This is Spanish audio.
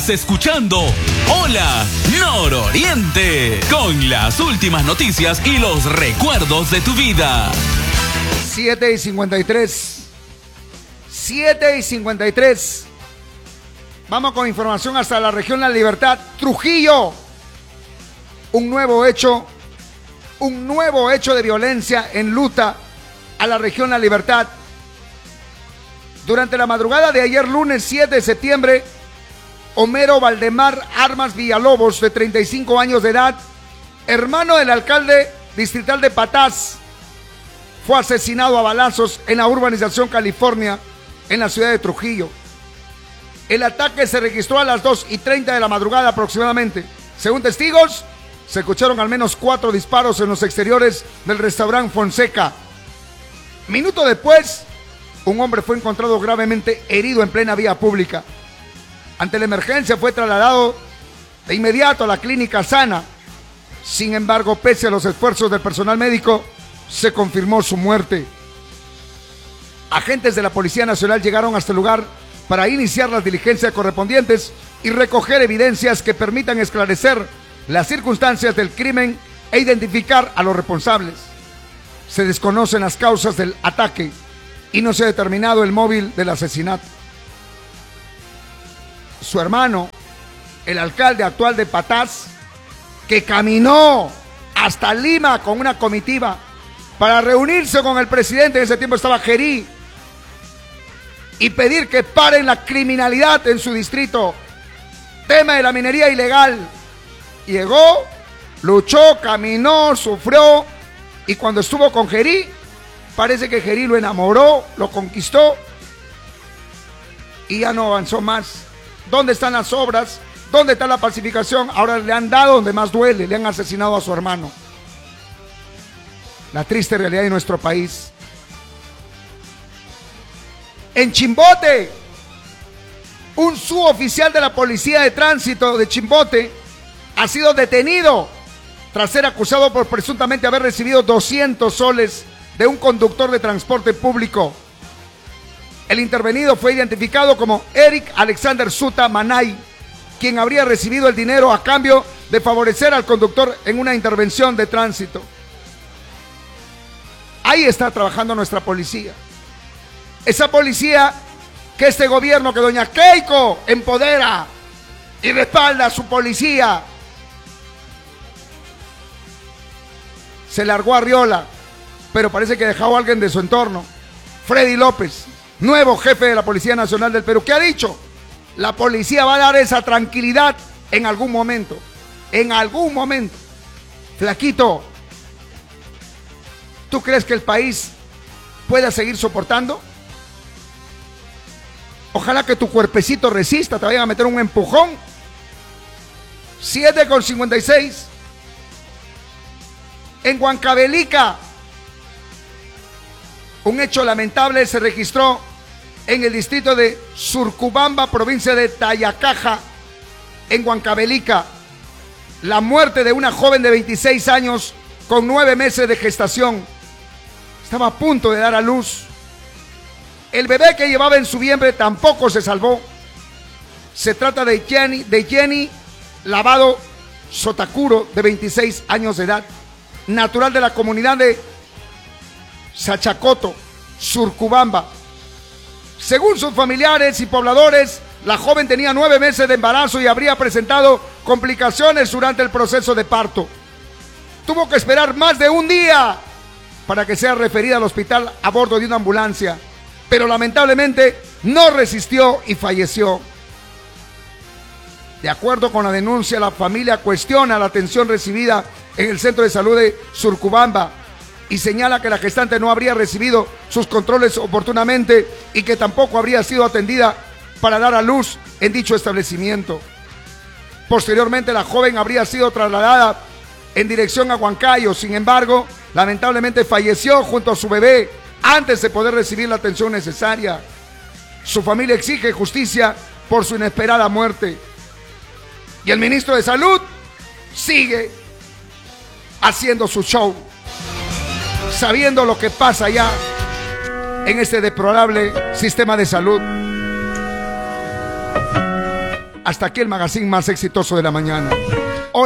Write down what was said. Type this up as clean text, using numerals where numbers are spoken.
Escuchando Hola Nororiente, con las últimas noticias y los recuerdos de tu vida. 7:53. 7:53. Vamos con información hasta la región La Libertad. Trujillo. Un nuevo hecho de violencia enluta a la región La Libertad. Durante la madrugada de ayer lunes 7 de septiembre, Homero Valdemar Armas Villalobos, de 35 años de edad, hermano del alcalde distrital de Patás, fue asesinado a balazos en la urbanización California, en la ciudad de Trujillo. El ataque se registró a las 2:30 de la madrugada aproximadamente. Según testigos, se escucharon al menos 4 disparos en los exteriores del restaurante Fonseca. Minuto después, un hombre fue encontrado gravemente herido en plena vía pública. Ante la emergencia fue trasladado de inmediato a la clínica Sana. Sin embargo, pese a los esfuerzos del personal médico, se confirmó su muerte. Agentes de la Policía Nacional llegaron hasta el lugar para iniciar las diligencias correspondientes y recoger evidencias que permitan esclarecer las circunstancias del crimen e identificar a los responsables. Se desconocen las causas del ataque y no se ha determinado el móvil del asesinato. Su hermano, el alcalde actual de Patás, que caminó hasta Lima con una comitiva para reunirse con el presidente, en ese tiempo estaba Gerí, y pedir que paren la criminalidad en su distrito, tema de la minería ilegal. Llegó, luchó, caminó, sufrió, y cuando estuvo con Gerí, parece que Gerí lo enamoró, lo conquistó, y ya no avanzó más. ¿Dónde están las obras? ¿Dónde está la pacificación? Ahora le han dado donde más duele, le han asesinado a su hermano. La triste realidad de nuestro país. En Chimbote, un suboficial de la Policía de Tránsito de Chimbote ha sido detenido tras ser acusado por presuntamente haber recibido 200 soles de un conductor de transporte público. El intervenido fue identificado como Eric Alexander Suta Manay, quien habría recibido el dinero a cambio de favorecer al conductor en una intervención de tránsito. Ahí está trabajando nuestra policía. Esa policía que este gobierno, que doña Keiko empodera y respalda a su policía, se largó a Arriola, pero parece que dejó a alguien de su entorno. Freddy López, nuevo jefe de la Policía Nacional del Perú, ¿qué ha dicho? La policía va a dar esa tranquilidad en algún momento. En algún momento. Flaquito, ¿tú crees que el país pueda seguir soportando? Ojalá que tu cuerpecito resista, te vayan a meter un empujón. 7:56. En Huancavelica, un hecho lamentable se registró en el distrito de Surcubamba, provincia de Tayacaja, en Huancavelica. La muerte de una joven de 26 años con 9 meses de gestación. Estaba a punto de dar a luz. El bebé que llevaba en su vientre tampoco se salvó. Se trata de Jenny Lavado Sotakuro, de 26 años de edad, natural de la comunidad de Sachacoto, Surcubamba. Según sus familiares y pobladores, la joven tenía 9 meses de embarazo y habría presentado complicaciones durante el proceso de parto. Tuvo que esperar más de un día para que sea referida al hospital a bordo de una ambulancia, pero lamentablemente no resistió y falleció. De acuerdo con la denuncia, la familia cuestiona la atención recibida en el centro de salud de Surcubamba y señala que la gestante no habría recibido sus controles oportunamente y que tampoco habría sido atendida para dar a luz en dicho establecimiento. Posteriormente, la joven habría sido trasladada en dirección a Huancayo. Sin embargo, lamentablemente falleció junto a su bebé antes de poder recibir la atención necesaria. Su familia exige justicia por su inesperada muerte. Y el ministro de Salud sigue haciendo su show, sabiendo lo que pasa ya en este deplorable sistema de salud. Hasta aquí el magazine más exitoso de la mañana.